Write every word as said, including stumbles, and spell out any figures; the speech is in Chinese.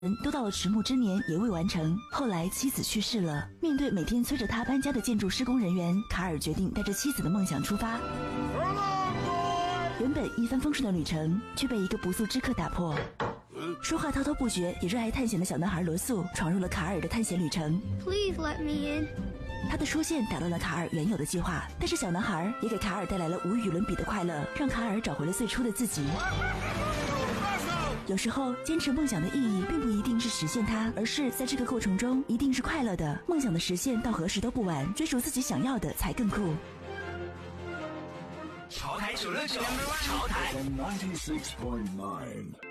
人都到了迟暮之年也未完成。后来妻子去世了，面对每天催着他搬家的建筑施工人员，卡尔决定带着妻子的梦想出发。原本一帆风顺的旅程，却被一个不速之客打破。说话滔滔不绝也热爱探险的小男孩罗素闯入了卡尔的探险旅程。 Please let me in. 他的出现打乱了卡尔原有的计划，但是小男孩也给卡尔带来了无与伦比的快乐，让卡尔找回了最初的自己。有时候坚持梦想的意义并不一定是实现它，而是在这个过程中一定是快乐的。梦想的实现到何时都不晚，追逐自己想要的才更酷。 潮台九六九，潮台。 ninety-six point nine